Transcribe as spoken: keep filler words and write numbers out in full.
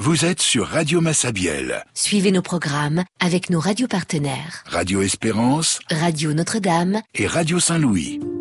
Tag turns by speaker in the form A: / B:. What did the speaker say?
A: Vous êtes sur Radio Massabielle.
B: Suivez nos programmes avec nos radios partenaires.
A: Radio Espérance,
B: Radio Notre-Dame
A: et Radio Saint-Louis.